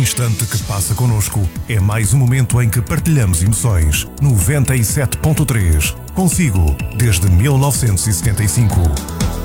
instante que passa connosco é mais um momento em que partilhamos emoções. 97.3. Consigo, desde 1975.